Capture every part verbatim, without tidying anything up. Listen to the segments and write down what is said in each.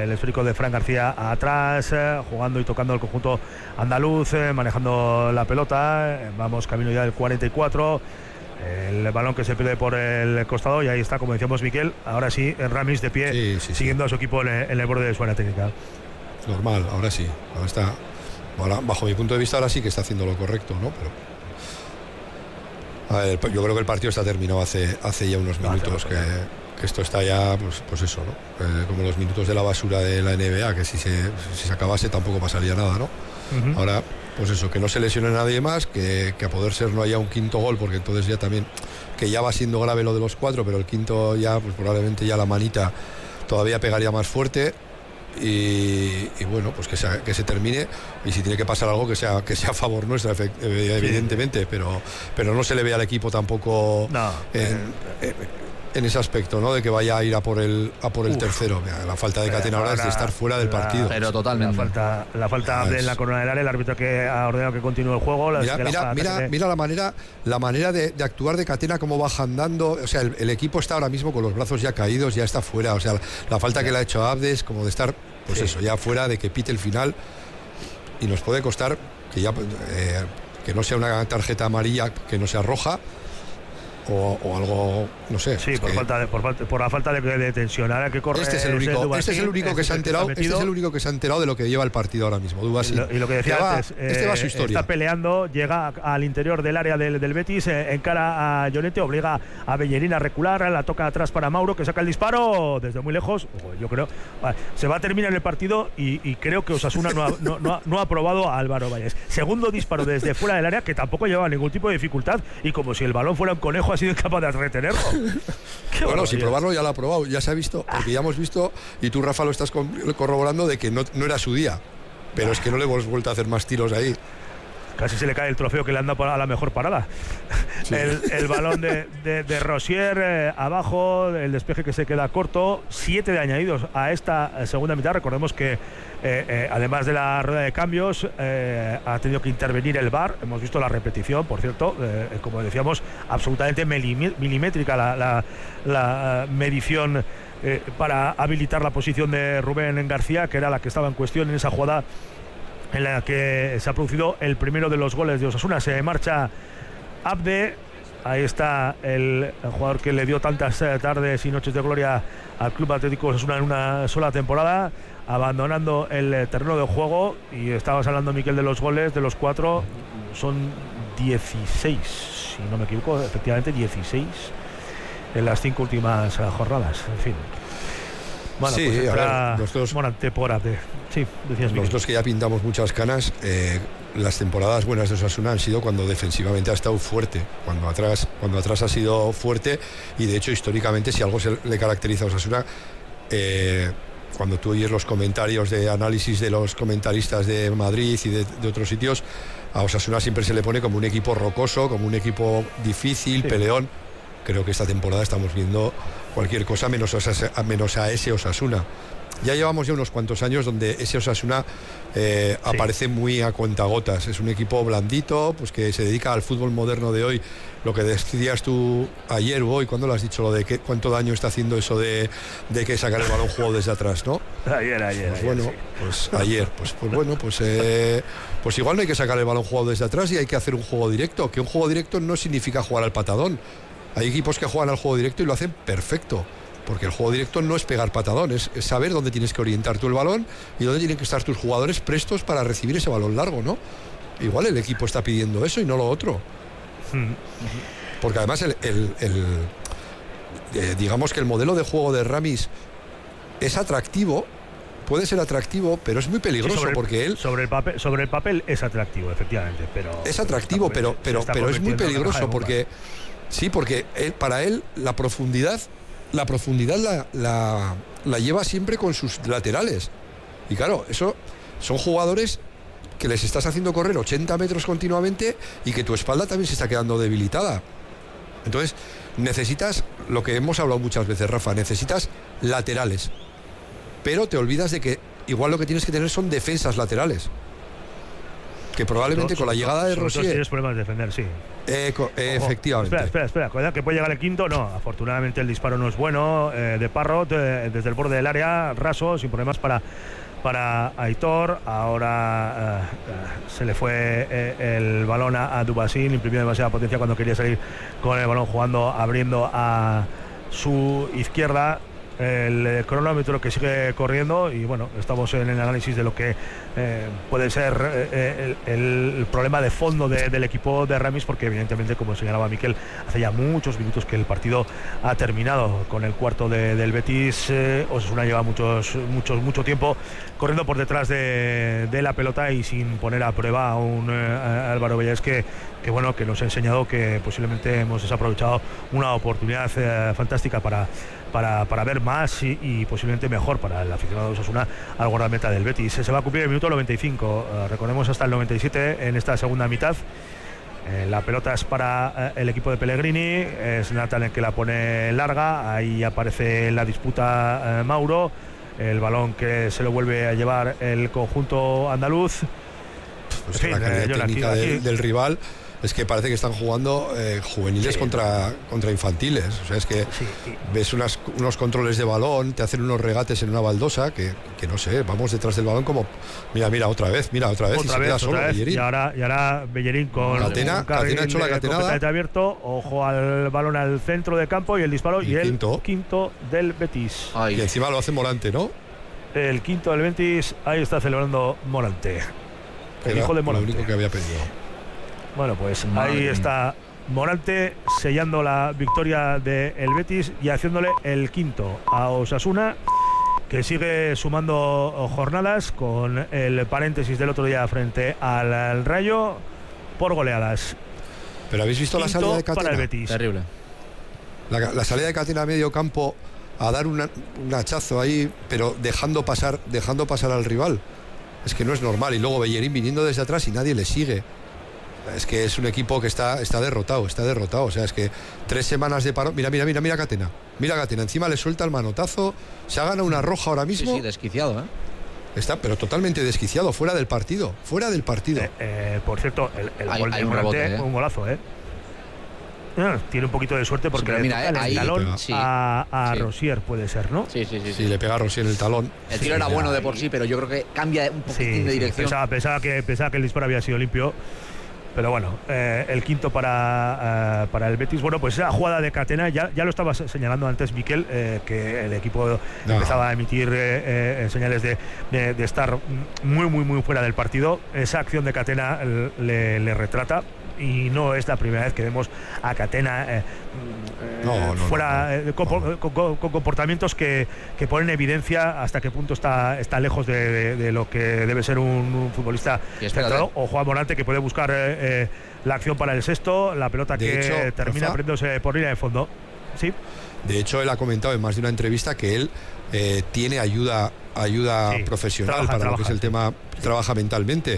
el esférico de Fran García atrás, eh, jugando y tocando el conjunto andaluz, eh, manejando la pelota. Eh, vamos camino ya del cuarenta y cuatro. El balón que se pierde por el costado y ahí está, como decíamos, Miquel, ahora sí, Ramis de pie, sí, sí, siguiendo sí. a su equipo en el, en el borde de su área técnica. Normal, ahora sí, ahora está, ahora, bajo mi punto de vista ahora sí que está haciendo lo correcto, ¿no? Pero a ver, yo creo que el partido está terminado hace, hace ya unos minutos, que, que esto está ya, pues, pues eso, ¿no? Eh, como los minutos de la basura de la N B A, que si se, si se acabase tampoco pasaría nada, ¿no? Uh-huh. Ahora, pues eso, que no se lesione nadie más, que, que a poder ser no haya un quinto gol, porque entonces ya también, que ya va siendo grave lo de los cuatro, pero el quinto ya, pues probablemente ya la manita todavía pegaría más fuerte. Y, y bueno, pues que se, que se termine, y si tiene que pasar algo que sea que sea a favor nuestra, evidentemente, sí. pero, pero no se le ve al equipo tampoco no, en, eh, en ese aspecto, ¿no? De que vaya a ir a por el a por el uf, tercero. La falta de Catena ahora es de estar fuera del la, partido. Pero totalmente. La falta, la falta de la corona del área, el árbitro que ha ordenado que continúe el juego. Mira, mira, la mira, de... mira la manera, la manera de, de actuar de Catena, cómo va andando. O sea, el, el equipo está ahora mismo con los brazos ya caídos, ya está fuera. O sea, la, la falta sí. que le ha hecho Abdes, como de estar, pues sí. eso, ya fuera, de que pite el final. Y nos puede costar que ya eh, que no sea una tarjeta amarilla, que no sea roja. O, o algo, no sé. Sí, por, que... falta de, por, falta, por la falta de, de tensión. Ahora que corre. Este es el único, Dubasín, este es el único que este se ha enterado. Este es el único que se ha enterado de lo que lleva el partido ahora mismo. Dubasín. Y lo, y lo que decía va, antes, este eh, va a su historia. Está peleando, llega al interior del área del, del Betis, eh, encara a Llorente, obliga a Bellerín a recular, la toca atrás para Mauro, que saca el disparo desde muy lejos. Yo creo, se va a terminar el partido y, y creo que Osasuna no ha, no, no, ha, no ha aprobado a Álvaro Valles. Segundo disparo desde fuera del área, que tampoco llevaba ningún tipo de dificultad, y como si el balón fuera un conejo, ha sido incapaz de retenerlo. Bueno, si probarlo ya lo ha probado, ya se ha visto, porque ya hemos visto, y tú, Rafa, lo estás corroborando, de que no, no era su día, pero es que no le hemos vuelto a hacer más tiros ahí. Casi se le cae el trofeo que le han dado a la mejor parada. Sí. El, el balón de, de, de Rosier eh, abajo, el despeje que se queda corto. Siete de añadidos a esta segunda mitad. Recordemos que eh, eh, además de la rueda de cambios eh, ha tenido que intervenir el V A R. Hemos visto la repetición, por cierto, eh, como decíamos, absolutamente milimétrica la, la, la medición eh, para habilitar la posición de Rubén García, que era la que estaba en cuestión en esa jugada en la que se ha producido el primero de los goles de Osasuna. Se marcha Abde, ahí está el, el jugador que le dio tantas eh, tardes y noches de gloria al Club Atlético Osasuna en una sola temporada, abandonando el eh, terreno de juego. Y estabas hablando, Miquel, de los goles, de los cuatro, son dieciséis, si no me equivoco, efectivamente dieciséis en las cinco últimas eh, jornadas, en fin. Bueno, sí, pues entra, a ver, nosotros, bueno, temporada. Sí, decías, nosotros que ya pintamos muchas canas, eh, las temporadas buenas de Osasuna han sido cuando defensivamente ha estado fuerte, cuando atrás, cuando atrás ha sido fuerte, y de hecho históricamente, si algo se le caracteriza a Osasuna, eh, cuando tú oyes los comentarios de análisis de los comentaristas de Madrid y de, de otros sitios, a Osasuna siempre se le pone como un equipo rocoso, como un equipo difícil, sí. peleón. Creo que esta temporada estamos viendo cualquier cosa menos a, menos a ese Osasuna. Ya llevamos ya unos cuantos años donde ese Osasuna eh, sí. aparece muy a cuentagotas. Es un equipo blandito, pues que se dedica al fútbol moderno de hoy. Lo que decías tú ayer o hoy, cuando lo has dicho, lo de que, cuánto daño está haciendo eso de, de que sacar el balón juego desde atrás, ¿no? Ayer, ayer. Pues ayer, bueno, sí. pues ayer, pues, pues bueno, pues, eh, pues igual no hay que sacar el balón jugado desde atrás y hay que hacer un juego directo. Que un juego directo no significa jugar al patadón. Hay equipos que juegan al juego directo y lo hacen perfecto, porque el juego directo no es pegar patadón, es, es saber dónde tienes que orientar tú el balón y dónde tienen que estar tus jugadores prestos para recibir ese balón largo, ¿no? Igual el equipo está pidiendo eso y no lo otro. Porque además el, el, el eh, digamos que el modelo de juego de Ramis es atractivo, puede ser atractivo, pero es muy peligroso, sí, sobre, porque él sobre el papel sobre el papel es atractivo, efectivamente, pero es atractivo, pero pero pero es muy peligroso porque sí, porque él, para él la profundidad, la profundidad la, la, la lleva siempre con sus laterales. Y claro, eso son jugadores que les estás haciendo correr ochenta metros continuamente y que tu espalda también se está quedando debilitada. Entonces, necesitas, lo que hemos hablado muchas veces, Rafa, necesitas laterales. Pero te olvidas de que igual lo que tienes que tener son defensas laterales. que probablemente con la llegada de Rosier... tienes problemas de defender, sí. Eh, co- eh, efectivamente. Espera, espera, espera. Cuidado que puede llegar el quinto. No, afortunadamente el disparo no es bueno. Eh, de Parrot, eh, desde el borde del área, raso, sin problemas para, para Aitor. Ahora eh, eh, se le fue eh, el balón a, a Dubasín. Imprimió demasiada potencia cuando quería salir con el balón jugando, abriendo a su izquierda. El cronómetro que sigue corriendo y bueno, estamos en el análisis de lo que eh, puede ser eh, el, el problema de fondo de, del equipo de Ramis, porque evidentemente, como señalaba Miquel, hace ya muchos minutos que el partido ha terminado con el cuarto de, del Betis. eh, Osasuna lleva muchos, muchos, mucho tiempo corriendo por detrás de, de la pelota y sin poner a prueba a un eh, Álvaro Vallés que, que bueno, que nos ha enseñado que posiblemente hemos desaprovechado una oportunidad eh, fantástica para Para, para ver más y, y posiblemente mejor para el aficionado de Osasuna al guardameta del Betis. Se va a cumplir el minuto noventa y cinco, uh, recordemos hasta el noventa y siete en esta segunda mitad. Eh, la pelota es para uh, el equipo de Pellegrini, es Nathan el que la pone larga, ahí aparece la disputa uh, Mauro, el balón que se lo vuelve a llevar el conjunto andaluz. Pues en fin, la calidad eh, técnica aquí, del, aquí. del rival es que parece que están jugando eh, juveniles Sí. contra, contra infantiles. O sea, es que Sí, sí. ves unas, unos controles de balón, te hacen unos regates en una baldosa que, que no sé, vamos detrás del balón como mira, mira, otra vez, mira, otra vez, Otra y se vez, queda otra solo vez. Bellerín. Y ahora, y ahora Bellerín con Catena, un carril Catena ha hecho la de- catenada. completamente abierto, ojo al balón al centro de campo y el disparo y, Y el quinto. quinto del Betis. Ay, Y encima lo hace Morante, ¿no? El quinto del Betis, ahí está celebrando Morante, el Era hijo de lo Morante. único que había pedido. Bueno, pues Madre ahí mía. está Morante sellando la victoria del Betis y haciéndole el quinto a Osasuna, que sigue sumando jornadas con el paréntesis del otro día frente al, al Rayo por goleadas. Pero ¿habéis visto la salida de Quinto para el Catena? Betis. terrible. La, la salida de Catena a medio campo a dar una- un hachazo ahí, pero dejando pasar, dejando pasar al rival. Es que no es normal. Y luego Bellerín viniendo desde atrás y nadie le sigue. Es que es un equipo que está, está derrotado, está derrotado. O sea, es que tres semanas de paro. Mira, mira, mira, mira Catena. Mira Catena, encima le suelta el manotazo. Se ha ganado una roja ahora Sí, mismo. sí, desquiciado, ¿eh? Está, pero totalmente desquiciado, fuera del partido. Fuera del partido. Eh, eh, por cierto, el, el Hay- gol hay de un Morante, rebote, ¿eh? un golazo, ¿eh? Ah, tiene un poquito de suerte porque Sí, pero le mira, toca el eh, ahí- talón sí, a, a sí. Rosier, puede ser, ¿no? Sí, sí, sí. Sí, sí. le pega a Rosier en el talón. El tiro Sí, era ya, bueno de y- por sí, pero yo creo que cambia un poquitín Sí, de sí, dirección. pensaba, pensaba que, pensaba que el disparo había sido limpio. Pero bueno, eh, el quinto para, eh, para el Betis. Bueno, pues esa jugada de Catena, ya, ya lo estaba señalando antes Miquel, eh, que el equipo No. empezaba a emitir eh, eh, señales de, de- de estar muy, muy, muy fuera del partido. Esa acción de Catena eh, le, le retrata. Y no es la primera vez que vemos a Catena eh, No, no, fuera no, no. eh, con, No. con- con- con comportamientos que, que ponen en evidencia hasta qué punto está, está lejos de, de- de lo que debe ser un, un futbolista Y espérate. centrado. O Juan Morante, que puede buscar eh, eh, la acción para el sexto, la pelota De que hecho, termina Rafa, abriéndose por línea de fondo. Sí, De hecho, él ha comentado en más de una entrevista que él eh, tiene ayuda, ayuda Sí, profesional trabaja, para lo que es trabaja, el sí. tema, trabaja mentalmente,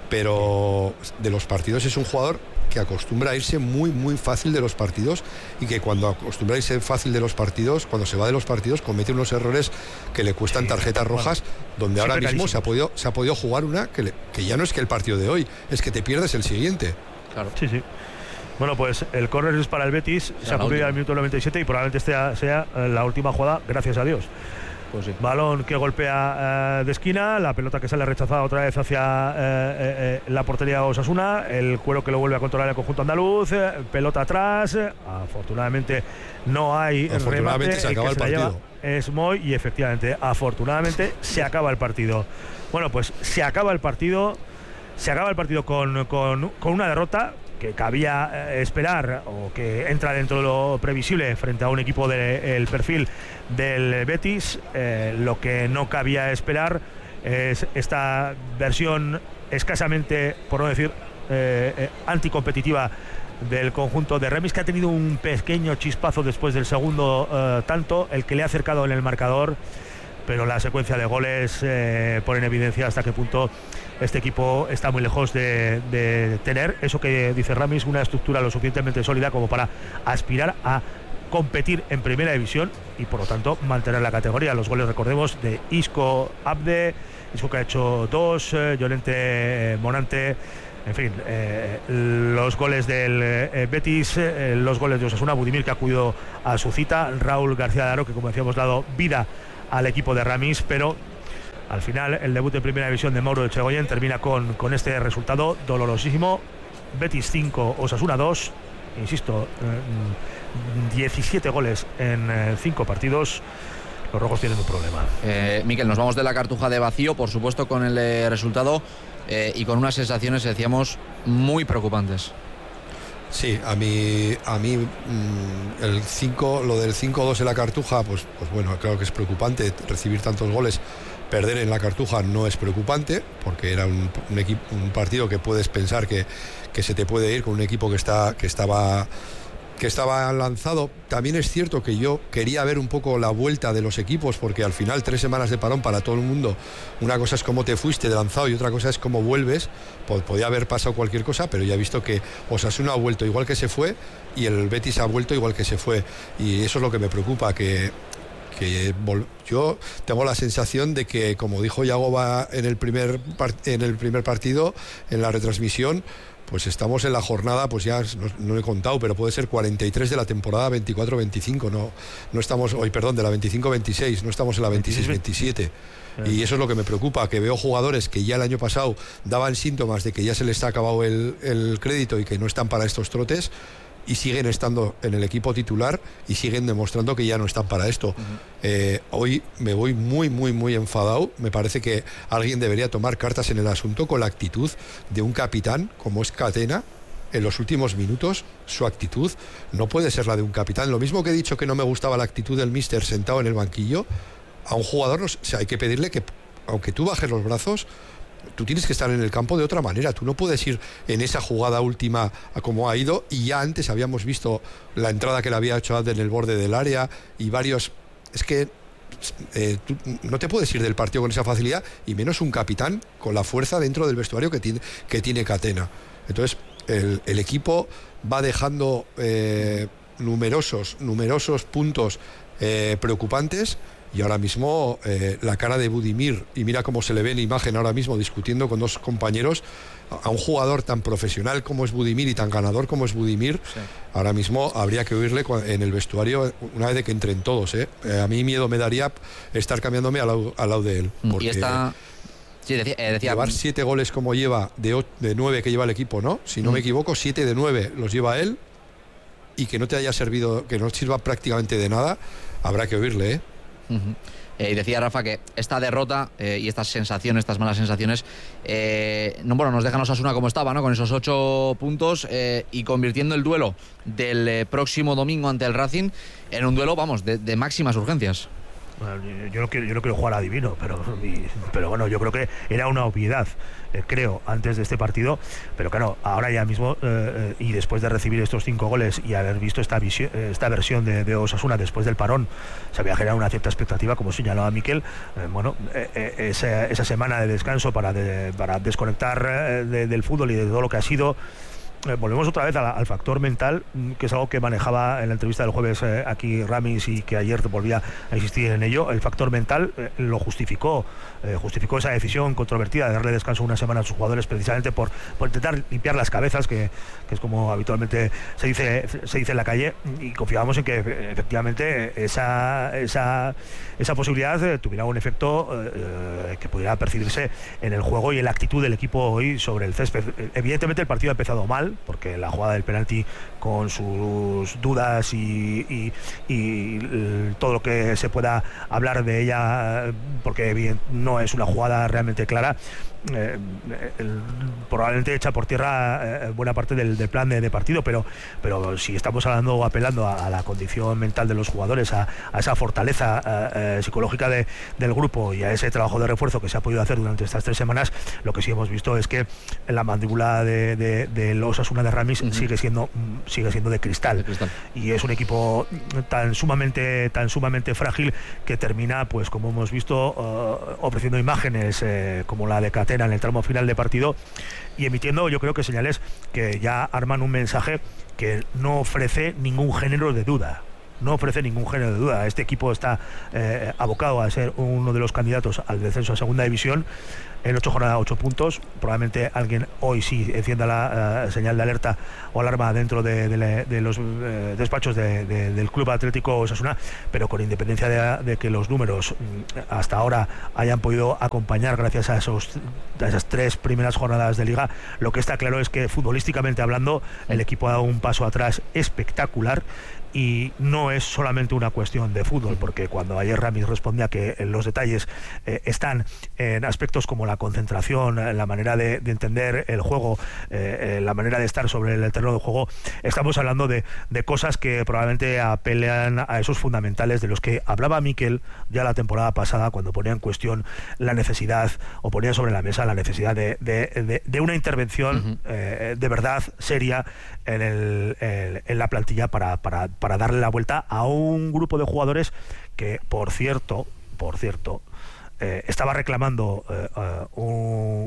pero de los partidos es un jugador que acostumbra a irse muy, muy fácil de los partidos y que cuando acostumbra a irse fácil de los partidos, cuando se va de los partidos, comete unos errores que le cuestan Sí, tarjetas bueno, rojas, donde ahora siempre mismo se ha, carísimos. podido, se ha podido jugar una que, le- que ya no es que el partido de hoy, es que te pierdes el siguiente. Claro. sí, sí. Bueno, pues el córner es para el Betis, se ha la cumplido última. al minuto noventa y siete y probablemente sea, sea eh, la última jugada, gracias a Dios. Pues sí. Balón que golpea eh, de esquina, la pelota que sale rechazada otra vez hacia eh, eh, eh, la portería de Osasuna, el cuero que lo vuelve a controlar el conjunto andaluz, eh, pelota atrás, eh, afortunadamente no hay Afortunadamente remate, se el acaba que el se la partido. lleva es Moy y efectivamente, afortunadamente se acaba el partido. Bueno, pues se acaba el partido, se acaba el partido con, con, con una derrota que cabía eh, esperar o que entra dentro de lo previsible frente a un equipo del perfil del Betis. Eh, lo que no cabía esperar es esta versión escasamente, por no decir eh, eh, anticompetitiva del conjunto de Remis, que ha tenido un pequeño chispazo después del segundo eh, tanto, el que le ha acercado en el marcador, pero la secuencia de goles eh, pone en evidencia hasta qué punto este equipo está muy lejos de, de tener eso que dice Ramis, una estructura lo suficientemente sólida como para aspirar a competir en primera división y por lo tanto mantener la categoría. Los goles, recordemos, de Isco Abde, Isco que ha hecho dos, eh, Llorente Monante, en fin, eh, los goles del eh, Betis, eh, los goles de Osasuna, Budimir que ha acudido a su cita, Raúl García de Aro que, como decíamos, dado vida al equipo de Ramis, pero al final el debut en primera división de Mauro Etxegoyen termina con, con este resultado dolorosísimo. Betis cinco, Osasuna dos, insisto, eh, diecisiete goles en eh, cinco partidos. Los rojos tienen un problema. eh, Miquel, nos vamos de la Cartuja de vacío, por supuesto, con el eh, resultado eh, y con unas sensaciones, decíamos, muy preocupantes. Sí, a mí, a mí mmm, el cinco, lo del cinco dos en la Cartuja, pues, pues bueno, claro que es preocupante recibir tantos goles. Perder en la Cartuja no es preocupante, porque era un, un, equipo, un partido que puedes pensar que, que se te puede ir con un equipo que, está, que, estaba, que estaba lanzado. También es cierto que yo quería ver un poco la vuelta de los equipos, porque al final tres semanas de parón para todo el mundo, una cosa es cómo te fuiste de lanzado y otra cosa es cómo vuelves. Pues podía haber pasado cualquier cosa, pero ya he visto que Osasuna ha vuelto igual que se fue y el Betis ha vuelto igual que se fue, y eso es lo que me preocupa, que que yo tengo la sensación de que, como dijo Yagoba en el primer en el primer partido, en la retransmisión, pues estamos en la jornada, pues ya no, no he contado, pero puede ser cuarenta y tres de la temporada veinticuatro veinticinco, no, no estamos, hoy perdón, de la veinticinco veintiséis, no estamos en la veintiséis veintisiete. Y eso es lo que me preocupa, que veo jugadores que ya el año pasado daban síntomas de que ya se les ha acabado el, el crédito y que no están para estos trotes, y siguen estando en el equipo titular y siguen demostrando que ya no están para esto. Uh-huh. eh, hoy me voy muy, muy, muy enfadado. Me parece que alguien debería tomar cartas en el asunto con la actitud de un capitán como es Catena. En los últimos minutos, su actitud no puede ser la de un capitán. Lo mismo que he dicho que no me gustaba la actitud del míster sentado en el banquillo, a un jugador, o sea, hay que pedirle que, aunque tú bajes los brazos, tú tienes que estar en el campo de otra manera. Tú no puedes ir en esa jugada última a como ha ido, y ya antes habíamos visto la entrada que le había hecho Abde en el borde del área y varios. Es que eh, tú no te puedes ir del partido con esa facilidad, y menos un capitán con la fuerza dentro del vestuario que tiene, que tiene Catena. Entonces el, el equipo va dejando eh, numerosos numerosos puntos eh, preocupantes. Y ahora mismo eh, la cara de Budimir, y mira cómo se le ve en imagen ahora mismo discutiendo con dos compañeros, a un jugador tan profesional como es Budimir y tan ganador como es Budimir, sí. Ahora mismo habría que oírle en el vestuario una vez de que entren todos. ¿eh? Eh, a mí miedo me daría estar cambiándome al lado, al lado de él. Porque y esta... sí, decía, eh, decía... llevar siete goles como lleva, de, ocho, de nueve que lleva el equipo, ¿no? Si no mm. me equivoco, siete de nueve los lleva él, y que no te haya servido, que no sirva prácticamente de nada, habrá que oírle, ¿eh? Uh-huh. Eh, y decía Rafa que esta derrota eh, y estas sensaciones, estas malas sensaciones, eh, no, bueno, nos dejan a Osasuna como estaba, ¿no? Con esos ocho puntos eh, y convirtiendo el duelo del eh, próximo domingo ante el Racing en un duelo, vamos, de, de máximas urgencias. Bueno, yo, no quiero, yo no quiero jugar a adivino, pero, pero bueno, yo creo que era una obviedad, eh, creo, antes de este partido, pero claro, ahora ya mismo, eh, y después de recibir estos cinco goles y haber visto esta, visión, esta versión de, de Osasuna después del parón, se había generado una cierta expectativa, como señalaba Miquel. Eh, bueno, eh, eh, esa, esa semana de descanso para, de, para desconectar eh, de, del fútbol y de todo lo que ha sido. Eh, volvemos otra vez a la, al factor mental, que es algo que manejaba en la entrevista del jueves eh, aquí Ramis, y que ayer volvía a insistir en ello. El factor mental eh, lo justificó, eh, justificó esa decisión controvertida de darle descanso una semana a sus jugadores, precisamente por, por intentar limpiar las cabezas, que, que es como habitualmente se dice se dice en la calle, y confiábamos en que efectivamente esa esa, esa posibilidad eh, tuviera un efecto eh, que pudiera percibirse en el juego y en la actitud del equipo hoy sobre el césped. Evidentemente el partido ha empezado mal, porque la jugada del penalti, con sus dudas y, y, y todo lo que se pueda hablar de ella, porque bien, no es una jugada realmente clara, eh, el, probablemente echa por tierra eh, buena parte del, del plan de, de partido, pero, pero si estamos hablando o apelando a, a la condición mental de los jugadores, a, a esa fortaleza eh, psicológica de, del grupo, y a ese trabajo de refuerzo que se ha podido hacer durante estas tres semanas, lo que sí hemos visto es que la mandíbula de, de, de los Osasuna de Ramis uh-huh. sigue siendo sigue siendo de cristal. de cristal y es un equipo tan sumamente tan sumamente frágil, que termina, pues como hemos visto, uh, ofreciendo imágenes eh, como la de Catena en el tramo final de partido, y emitiendo, yo creo que señales que ya arman un mensaje que no ofrece ningún género de duda. no ofrece ningún género de duda. Este equipo está eh, abocado a ser uno de los candidatos al descenso a segunda división. En ocho jornadas, ocho puntos. Probablemente alguien hoy sí encienda la uh, señal de alerta o alarma dentro de, de, de los uh, despachos de, de, del Club Atlético Osasuna, pero con independencia de, de que los números hasta ahora hayan podido acompañar gracias a, esos, a esas tres primeras jornadas de Liga, lo que está claro es que futbolísticamente hablando el equipo ha dado un paso atrás espectacular. Y no es solamente una cuestión de fútbol, porque cuando ayer Ramis respondía que los detalles eh, están en aspectos como la concentración, la manera de, de entender el juego, eh, la manera de estar sobre el terreno de juego, estamos hablando de, de cosas que probablemente apelan a esos fundamentales de los que hablaba Mikel ya la temporada pasada, cuando ponía en cuestión la necesidad, o ponía sobre la mesa la necesidad de, de, de, de una intervención uh-huh. eh, de verdad seria en, el, en, en la plantilla para, para para darle la vuelta a un grupo de jugadores que, por cierto, por cierto, eh, estaba reclamando eh, uh, un,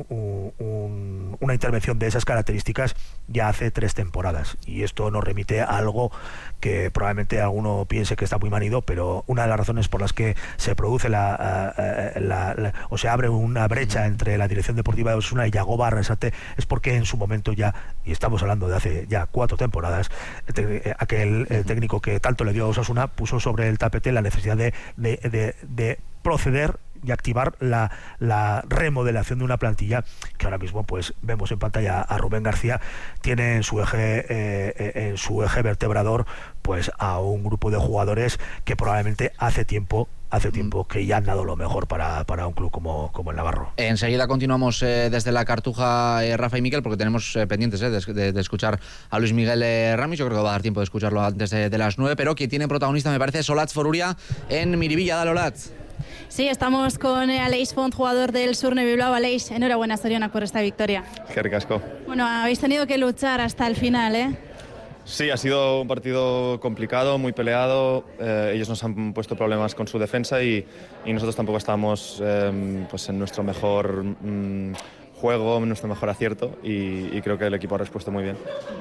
un, una intervención de esas características ya hace tres temporadas. Y esto nos remite a algo que probablemente alguno piense que está muy manido, pero una de las razones por las que se produce la, uh, la, la o se abre una brecha entre la dirección deportiva de Osasuna y Yagoba Arrasate es porque en su momento ya, y estamos hablando de hace ya cuatro temporadas, te, aquel el técnico que tanto le dio a Osasuna puso sobre el tapete la necesidad de, de, de, de proceder y activar la, la remodelación de una plantilla que ahora mismo pues vemos en pantalla a Rubén García. Tiene en su eje eh, en su eje vertebrador pues a un grupo de jugadores que probablemente hace tiempo hace tiempo que ya han dado lo mejor para, para un club como, como el Navarro. Enseguida continuamos eh, desde la Cartuja, eh, Rafa y Miquel, porque tenemos eh, pendientes eh, de, de, de escuchar a Luis Miguel eh, Ramis. Yo creo que va a dar tiempo de escucharlo antes de, de las nueve, pero quien tiene protagonista me parece Olatz Foruria en Miribilla. Dale, Olatz. Sí, estamos con Aleix Font, jugador del Surne Bilbao. Aleix, enhorabuena, Soriona, por esta victoria. Qué ricasco. Bueno, habéis tenido que luchar hasta el final, ¿eh? Sí, ha sido un partido complicado, muy peleado. Eh, ellos nos han puesto problemas con su defensa y, y nosotros tampoco estábamos eh, pues en nuestro mejor mm, juego, en nuestro mejor acierto y, y creo que el equipo ha respuesto muy bien.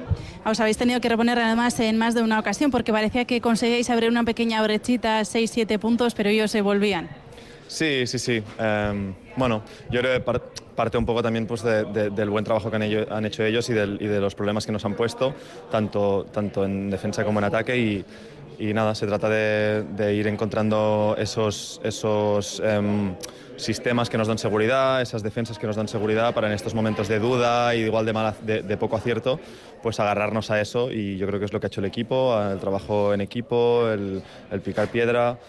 Os habéis tenido que reponer además en más de una ocasión porque parecía que conseguíais abrir una pequeña brechita, seis siete puntos, pero ellos se volvían. Sí, sí, sí. Eh, bueno, yo creo que parte un poco también pues, de, de, del buen trabajo que han, ello, han hecho ellos y, del, y de los problemas que nos han puesto, tanto, tanto en defensa como en ataque. Y, y nada, se trata de, de ir encontrando esos, esos eh, sistemas que nos dan seguridad, esas defensas que nos dan seguridad para en estos momentos de duda y igual de, mal, de, de poco acierto, pues agarrarnos a eso. Y yo creo que es lo que ha hecho el equipo, el trabajo en equipo, el, el picar piedra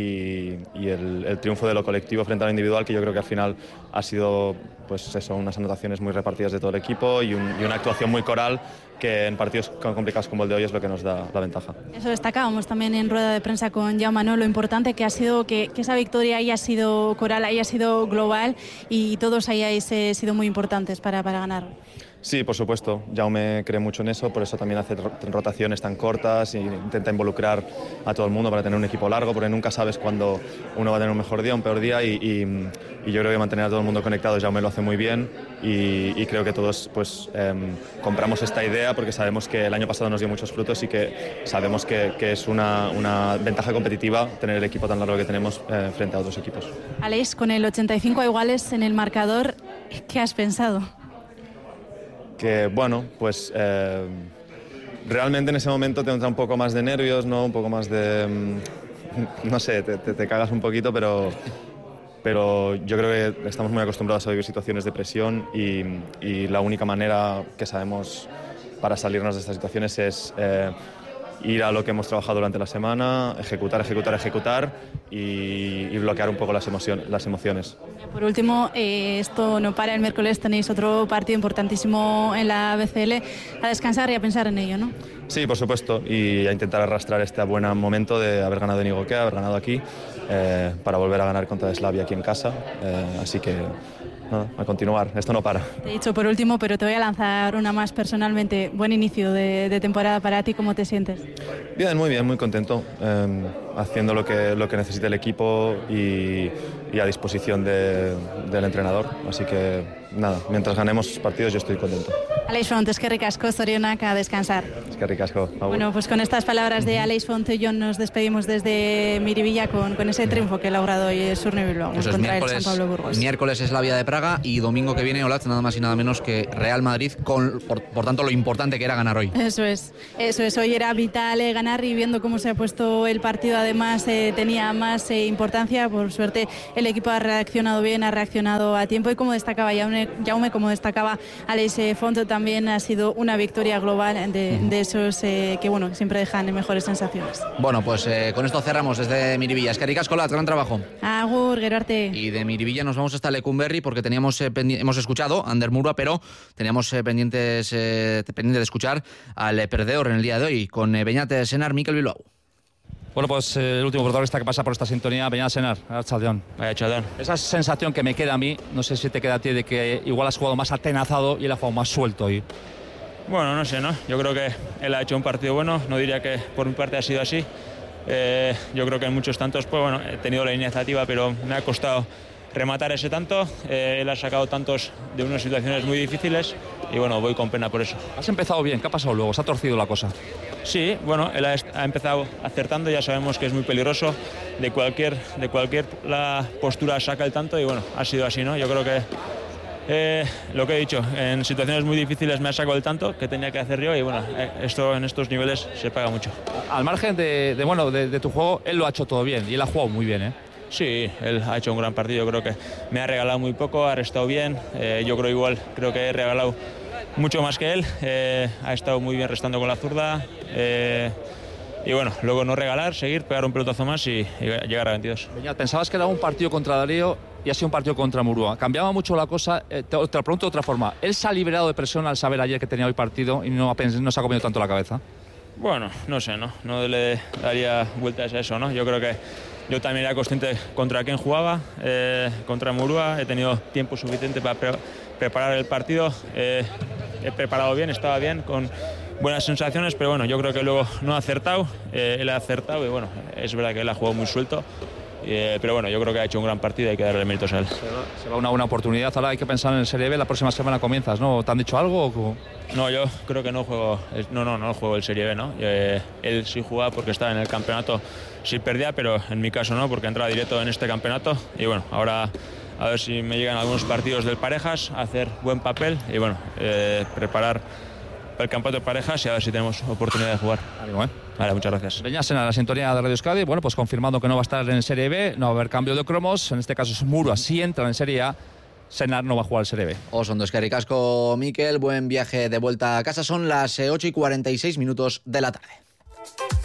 y, y el, el triunfo de lo colectivo frente a lo individual, que yo creo que al final ha sido pues eso, unas anotaciones muy repartidas de todo el equipo y, un, y una actuación muy coral que en partidos tan complicados como el de hoy es lo que nos da la ventaja. Eso destacábamos también en rueda de prensa con Jaume, ¿no? Lo importante que ha sido que, que esa victoria haya sido coral, haya sido global y todos hayáis eh, sido muy importantes para, para ganar. Sí, por supuesto. Jaume cree mucho en eso, por eso también hace rotaciones tan cortas e intenta involucrar a todo el mundo para tener un equipo largo, porque nunca sabes cuándo uno va a tener un mejor día, un peor día y, y, y yo creo que mantener a todo el mundo conectado, Jaume lo hace muy bien y, y creo que todos pues eh, compramos esta idea porque sabemos que el año pasado nos dio muchos frutos y que sabemos que, que es una, una ventaja competitiva tener el equipo tan largo que tenemos eh, frente a otros equipos. Aleix, con el ochenta y cinco a iguales en el marcador, ¿qué has pensado? Que bueno, pues eh, realmente en ese momento te entra un poco más de nervios, ¿no? Un poco más de... no sé, te, te, te cagas un poquito, pero, pero yo creo que estamos muy acostumbrados a vivir situaciones de presión y, y la única manera que sabemos para salirnos de estas situaciones es eh, ir a lo que hemos trabajado durante la semana, ejecutar, ejecutar, ejecutar y, y bloquear un poco las, emoción, las emociones. Por último, eh, esto no para, el miércoles tenéis otro partido importantísimo en la B C L, a descansar y a pensar en ello, ¿no? Sí, por supuesto, y a intentar arrastrar este buen momento de haber ganado en Igoquea, haber ganado aquí, eh, para volver a ganar contra Slavia aquí en casa, eh, así que nada, a continuar, esto no para. Te he dicho por último, pero te voy a lanzar una más personalmente. Buen inicio de, de temporada para ti, ¿cómo te sientes? Bien, muy bien, muy contento, eh, haciendo lo que, lo que necesita el equipo y, y a disposición de, del entrenador, así que nada, mientras ganemos partidos yo estoy contento. Aleix Font, eskerrik asko, zorionak, a descansar. Eskerrik asko. Bueno, pues con estas palabras de Aleix Font, John, nos despedimos desde Miribilla con, con ese triunfo que ha logrado hoy el Surne Bilbao contra el San Pablo Burgos. Miércoles es la Vía de Praga y domingo que viene, Olatz, nada más y nada menos que Real Madrid, con, por, por tanto lo importante que era ganar hoy. Eso es, eso es, hoy era vital eh, ganar, y viendo cómo se ha puesto el partido además eh, tenía más eh, importancia. Por suerte el equipo ha reaccionado bien, ha reaccionado a tiempo, y como destacaba Jaume, Jaume como destacaba Aleix Font, también ha sido una victoria global de, de esos eh, que bueno, siempre dejan mejores sensaciones. Bueno, pues eh, con esto cerramos desde Miribilla. Eskerrik asko, Olatz, gran trabajo. Agur, gero arte. Y de Miribilla nos vamos hasta Lecumberri porque teníamos eh, hemos escuchado a Ander Murua, pero teníamos eh, pendientes eh, pendiente de escuchar al eh, perdedor en el día de hoy con eh, Beñat Senar, Mikel Bilbao. Bueno, pues eh, el último protagonista que pasa por esta sintonía, Beñat Senar, Arratsaldeon. Arratsaldeon. Esa sensación que me queda a mí, no sé si te queda a ti, de que igual has jugado más atenazado y él ha jugado más suelto hoy. Bueno, no sé, ¿no? Yo creo que él ha hecho un partido bueno, no diría que por mi parte ha sido así. Eh, yo creo que en muchos tantos, pues bueno, he tenido la iniciativa, pero me ha costado rematar ese tanto. Eh, él ha sacado tantos de unas situaciones muy difíciles y bueno, voy con pena por eso. Has empezado bien, ¿qué ha pasado luego? ¿Se ha torcido la cosa? Sí, bueno, él ha, ha empezado acertando, ya sabemos que es muy peligroso, de cualquier, de cualquier la postura saca el tanto y bueno, ha sido así, ¿no? Yo creo que eh, lo que he dicho, en situaciones muy difíciles me ha sacado el tanto que tenía que hacer yo y bueno, eh, esto en estos niveles se paga mucho. Al margen de, de bueno, de, de tu juego, él lo ha hecho todo bien y él ha jugado muy bien, ¿eh? Sí, él ha hecho un gran partido, yo creo que me ha regalado muy poco, ha restado bien, eh, yo creo igual, creo que he regalado mucho más que él, eh, ha estado muy bien restando con la zurda eh, y bueno, luego no regalar, seguir, pegar un pelotazo más y, y llegar a veintidós. Beñat, pensabas que era un partido contra Darío y ha sido un partido contra Murua. Cambiaba mucho la cosa, eh, te, te lo pregunto de otra forma, ¿él se ha liberado de presión al saber ayer que tenía hoy partido y no, ha, no se ha comido tanto la cabeza? Bueno, no sé, ¿no? No le daría vueltas a eso, ¿no? Yo creo que yo también era consciente contra quién jugaba, eh, contra Murua, he tenido tiempo suficiente para pre preparar el partido, eh, he preparado bien, estaba bien, con buenas sensaciones, pero bueno, yo creo que luego no ha acertado, eh, él ha acertado y bueno, es verdad que él ha jugado muy suelto, eh, pero bueno, yo creo que ha hecho un gran partido y hay que darle méritos a él. Se va, se va una buena oportunidad, ahora hay que pensar en el Serie B, la próxima semana comienzas, ¿no? ¿Te han dicho algo? O... No, yo creo que no juego, no, no, no juego el Serie B, ¿no? Eh, él sí jugaba porque estaba en el campeonato, sí perdía, pero en mi caso no, porque entraba directo en este campeonato y bueno, ahora a ver si me llegan algunos partidos del parejas, hacer buen papel y bueno, eh, preparar el campeonato de parejas y a ver si tenemos oportunidad de jugar. Ánimo, ¿eh? Vale, muchas gracias. Beñat Senar, la sintonía de Radio Euskadi, bueno, pues confirmando que no va a estar en Serie B, no va a haber cambio de cromos, en este caso es Murua, si entra en Serie A, Senar no va a jugar el Serie B. Osondo, eskerrik asko, Mikel, buen viaje de vuelta a casa, son las ocho y cuarenta y seis minutos de la tarde.